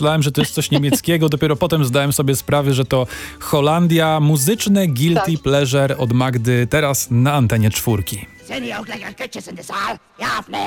myślałem, że to jest coś niemieckiego. Dopiero potem zdałem sobie sprawę, że to Holandia. Muzyczne guilty pleasure od Magdy teraz na antenie Czwórki.